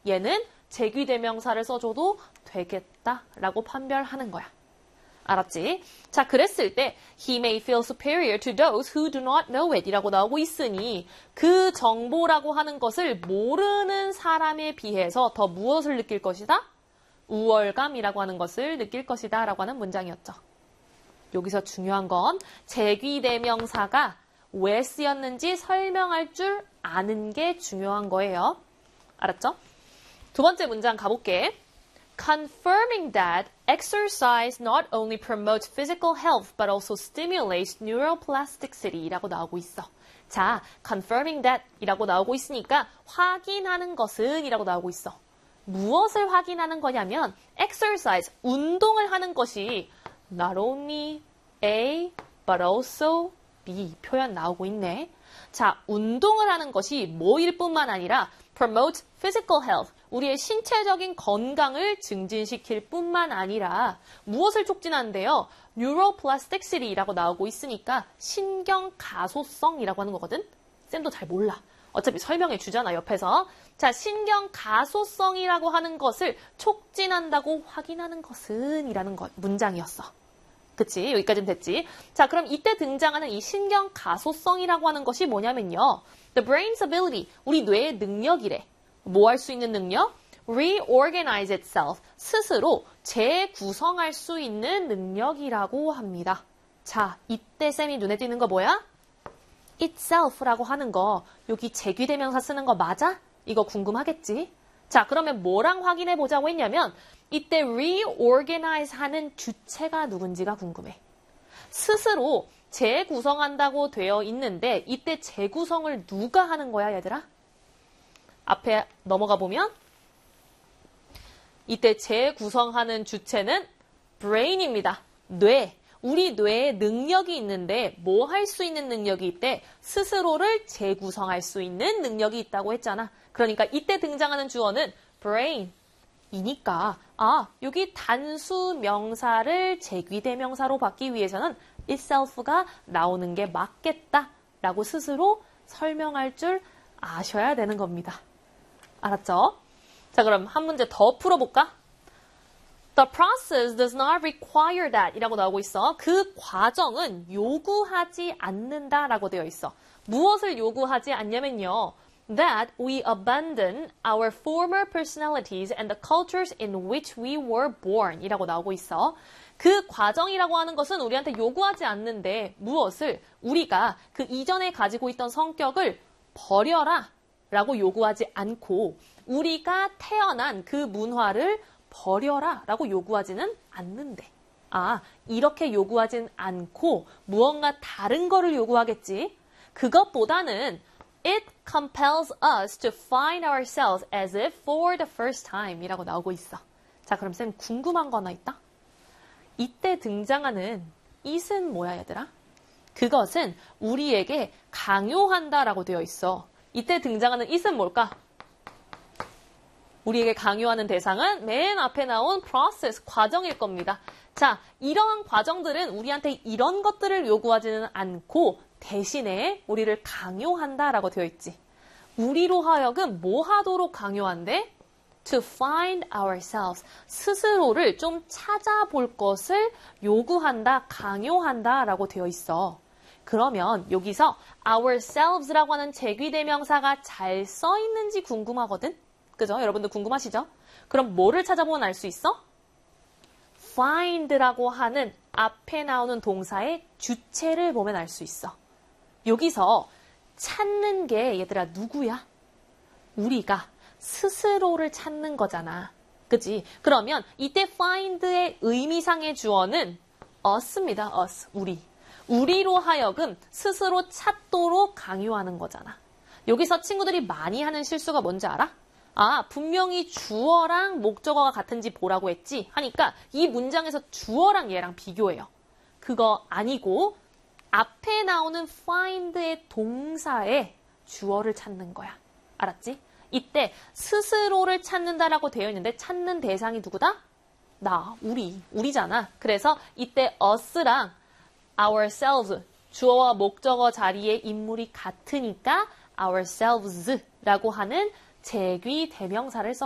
얘는 제귀대명사를 써줘도 되겠다라고 판별하는 거야. 알았지? 자, 그랬을 때 he may feel superior to those who do not know it 이라고 나오고 있으니 그 정보라고 하는 것을 모르는 사람에 비해서 더 무엇을 느낄 것이다? 우월감이라고 하는 것을 느낄 것이다 라고 하는 문장이었죠. 여기서 중요한 건 제귀대명사가 왜 쓰였는지 설명할 줄 아는 게 중요한 거예요. 알았죠? 두 번째 문장 가볼게. Confirming that exercise not only promotes physical health but also stimulates neuroplasticity 이라고 나오고 있어. 자, confirming that 이라고 나오고 있으니까 확인하는 것은 이라고 나오고 있어. 무엇을 확인하는 거냐면 exercise, 운동을 하는 것이 not only A but also B 표현 나오고 있네. 자, 운동을 하는 것이 뭐일 뿐만 아니라 promote physical health, 우리의 신체적인 건강을 증진시킬 뿐만 아니라 무엇을 촉진하는데요? neuroplasticity,라고 나오고 있으니까 신경 가소성이라고 하는 거거든. 쌤도 잘 몰라. 어차피 설명해 주잖아, 옆에서. 자, 신경 가소성이라고 하는 것을 촉진한다고 확인하는 것은 이라는 문장이었어. 그치? 여기까지는 됐지? 자, 그럼 이때 등장하는 이 신경 가소성이라고 하는 것이 뭐냐면요. The brain's ability, 우리 뇌의 능력이래. 뭐 할 수 있는 능력? Reorganize itself, 스스로 재구성할 수 있는 능력이라고 합니다. 자, 이때 쌤이 눈에 띄는 거 뭐야? itself라고 하는 거, 여기 제귀대명사 쓰는 거 맞아? 이거 궁금하겠지? 자, 그러면 뭐랑 확인해 보자고 했냐면 이때 reorganize 하는 주체가 누군지가 궁금해. 스스로 재구성한다고 되어 있는데 이때 재구성을 누가 하는 거야, 얘들아? 앞에 넘어가 보면 이때 재구성하는 주체는 brain입니다. 뇌. 우리 뇌에 능력이 있는데 뭐 할 수 있는 능력이 있대? 스스로를 재구성할 수 있는 능력이 있다고 했잖아. 그러니까 이때 등장하는 주어는 brain이니까 여기 단수 명사를 제귀대명사로 받기 위해서는 itself가 나오는 게 맞겠다라고 스스로 설명할 줄 아셔야 되는 겁니다. 알았죠? 자, 그럼 한 문제 더 풀어볼까? The process does not require that 이라고 나오고 있어. 그 과정은 요구하지 않는다라고 되어 있어. 무엇을 요구하지 않냐면요. That we abandon our former personalities and the cultures in which we were born 이라고 나오고 있어. 그 과정이라고 하는 것은 우리한테 요구하지 않는데 무엇을? 우리가 그 이전에 가지고 있던 성격을 버려라 라고 요구하지 않고 우리가 태어난 그 문화를 버려라 라고 요구하지는 않는데 이렇게 요구하진 않고 무언가 다른 거를 요구하겠지. 그것보다는 It compels us to find ourselves as if for the first time 이라고 나오고 있어. 자, 그럼 쌤 궁금한 거 하나 있다? 이때 등장하는 it은 뭐야, 얘들아? 그것은 우리에게 강요한다라고 되어 있어. 이때 등장하는 it은 뭘까? 우리에게 강요하는 대상은 맨 앞에 나온 process, 과정일 겁니다. 자, 이러한 과정들은 우리한테 이런 것들을 요구하지는 않고 대신에 우리를 강요한다라고 되어 있지. 우리로 하여금 뭐 하도록 강요한대? To find ourselves, 스스로를 좀 찾아볼 것을 요구한다, 강요한다라고 되어 있어. 그러면 여기서 ourselves라고 하는 제귀대명사가 잘 써 있는지 궁금하거든? 그죠? 여러분들 궁금하시죠? 그럼 뭐를 찾아보면 알 수 있어? find라고 하는 앞에 나오는 동사의 주체를 보면 알 수 있어. 여기서 찾는 게 얘들아 누구야? 우리가 스스로를 찾는 거잖아. 그치? 그러면 이때 find의 의미상의 주어는 us입니다. us, 우리. 우리로 하여금 스스로 찾도록 강요하는 거잖아. 여기서 친구들이 많이 하는 실수가 뭔지 알아? 분명히 주어랑 목적어가 같은지 보라고 했지 하니까 이 문장에서 주어랑 얘랑 비교해요. 그거 아니고 앞에 나오는 find의 동사에 주어를 찾는 거야. 알았지? 이때 스스로를 찾는다라고 되어 있는데 찾는 대상이 누구다? 나, 우리잖아. 그래서 이때 us랑 ourselves, 주어와 목적어 자리에 인물이 같으니까 ourselves라고 하는 제귀 대명사를 써.